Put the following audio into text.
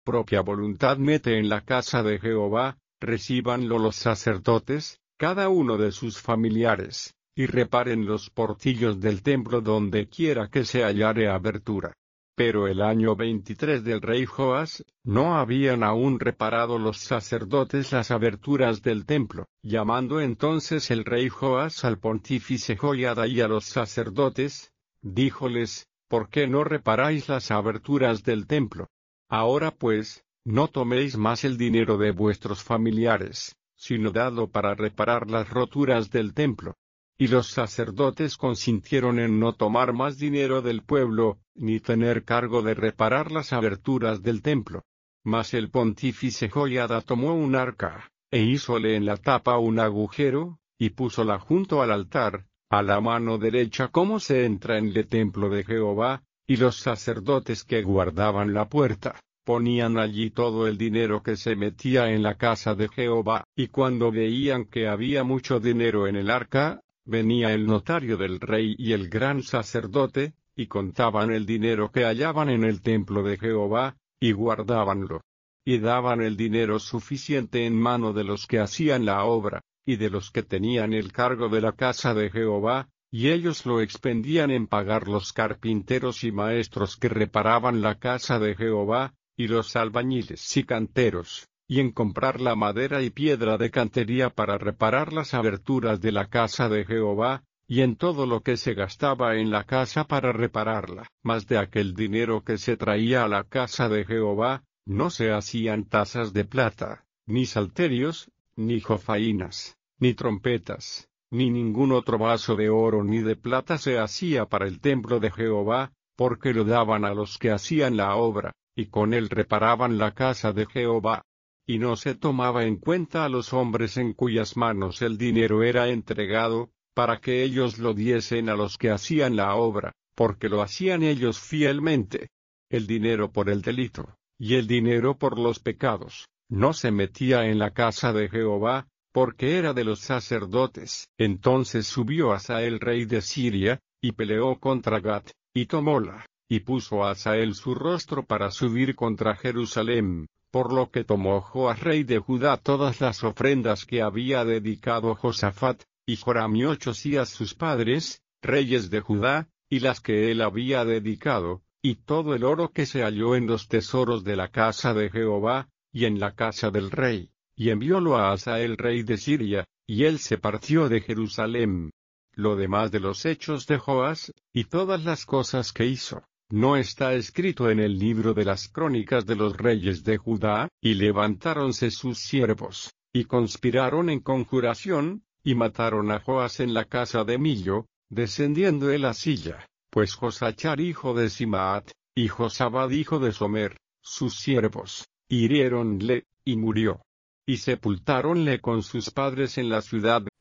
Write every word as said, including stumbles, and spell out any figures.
propia voluntad mete en la casa de Jehová, recíbanlo los sacerdotes, cada uno de sus familiares, y reparen los portillos del templo donde quiera que se hallare abertura. Pero el año veintitrés del rey Joas, no habían aún reparado los sacerdotes las aberturas del templo. Llamando entonces el rey Joas al pontífice Joiada y a los sacerdotes, díjoles, ¿por qué no reparáis las aberturas del templo? Ahora pues, no toméis más el dinero de vuestros familiares, sino dadlo para reparar las roturas del templo. Y los sacerdotes consintieron en no tomar más dinero del pueblo, ni tener cargo de reparar las aberturas del templo. Mas el pontífice Joiada tomó un arca, e hízole en la tapa un agujero, y púsola junto al altar, a la mano derecha como se entra en el templo de Jehová, y los sacerdotes que guardaban la puerta, ponían allí todo el dinero que se metía en la casa de Jehová, y cuando veían que había mucho dinero en el arca, venía el notario del rey y el gran sacerdote, y contaban el dinero que hallaban en el templo de Jehová, y guardábanlo. Y daban el dinero suficiente en mano de los que hacían la obra, y de los que tenían el cargo de la casa de Jehová, y ellos lo expendían en pagar los carpinteros y maestros que reparaban la casa de Jehová, y los albañiles y canteros, y en comprar la madera y piedra de cantería para reparar las aberturas de la casa de Jehová, y en todo lo que se gastaba en la casa para repararla. Mas de aquel dinero que se traía a la casa de Jehová, no se hacían tazas de plata, ni salterios, ni jofainas, ni trompetas, ni ningún otro vaso de oro ni de plata se hacía para el templo de Jehová, porque lo daban a los que hacían la obra, y con él reparaban la casa de Jehová. Y no se tomaba en cuenta a los hombres en cuyas manos el dinero era entregado, para que ellos lo diesen a los que hacían la obra, porque lo hacían ellos fielmente. El dinero por el delito, y el dinero por los pecados, no se metía en la casa de Jehová, porque era de los sacerdotes. Entonces subió Hazael rey de Siria, y peleó contra Gat, y tomóla, y puso a Hazael su rostro para subir contra Jerusalén. Por lo que tomó Joas rey de Judá todas las ofrendas que había dedicado Josafat, y Joram y Ochosías sus padres, reyes de Judá, y las que él había dedicado, y todo el oro que se halló en los tesoros de la casa de Jehová, y en la casa del rey, y enviólo a Hazael rey de Siria, y él se partió de Jerusalén. Lo demás de los hechos de Joas, y todas las cosas que hizo, ¿no está escrito en el libro de las crónicas de los reyes de Judá? Y levantáronse sus siervos, y conspiraron en conjuración, y mataron a Joas en la casa de Millo, descendiendo de la silla, pues Josachar hijo de Simaat, y Josabad hijo de Somer, sus siervos, hiriéronle, y murió. Y sepultáronle con sus padres en la ciudad